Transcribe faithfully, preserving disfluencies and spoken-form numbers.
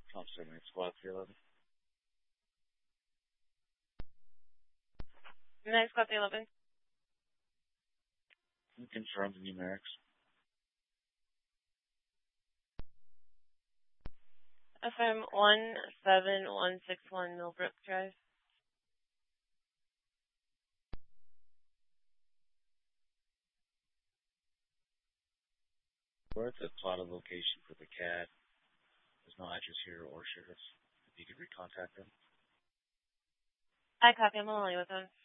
Tom seven eight squad three eleven. Next squad three eleven. Confirm the numerics. F M one seven one six one Millbrook Drive. We're at the plotted location for the C A D. There's no address here or sheriff. If you could recontact them. I copy. I'm on the line with them.